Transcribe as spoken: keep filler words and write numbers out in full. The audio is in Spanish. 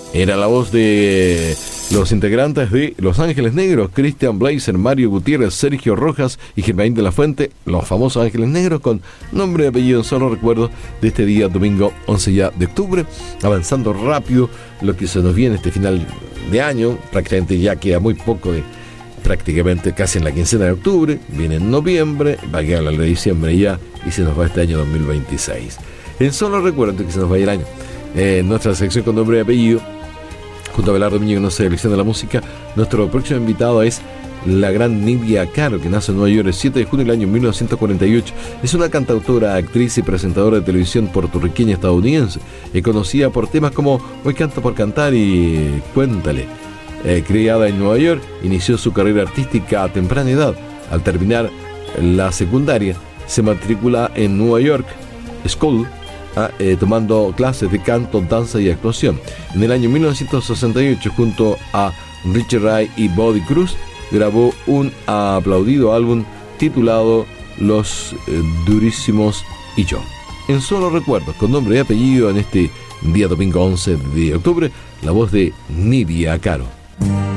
Era la voz de los integrantes de Los Ángeles Negros, Christian Blazer, Mario Gutiérrez, Sergio Rojas y Germain de la Fuente, los famosos Ángeles Negros, con nombre y apellido en solo recuerdo de este día domingo once ya de octubre, avanzando rápido lo que se nos viene este final de año, prácticamente ya queda muy poco de, prácticamente casi en la quincena de octubre, viene en noviembre, va a quedar la de diciembre ya y se nos va este año dos mil veintiséis. En solo recuerdo antes que se nos vaya el año, eh, nuestra sección con nombre y apellido, junto a Belardo Miño, que nos selecciona la música. Nuestro próximo invitado es la gran Nidia Caro, que nace en Nueva York el siete de junio del año mil novecientos cuarenta y ocho. Es una cantautora, actriz y presentadora de televisión puertorriqueña estadounidense, y conocida por temas como Hoy canto por cantar y Cuéntale. Eh, criada en Nueva York, inició su carrera artística a temprana edad. Al terminar la secundaria, se matricula en Nueva York School, Ah, eh, tomando clases de canto, danza y actuación. En el año mil novecientos sesenta y ocho, junto a Richie Ray y Buddy Cruz, grabó un aplaudido álbum titulado Los eh, Durísimos y Yo. En solo recuerdos, con nombre y apellido, en este día domingo once de octubre, la voz de Nidia Caro.